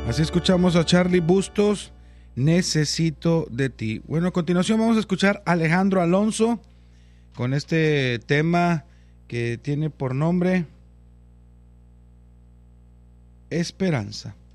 Así escuchamos a Charlie Bustos, Necesito de ti. Bueno, a continuación vamos a escuchar a Alejandro Alonso con este tema que tiene por nombre Esperanza.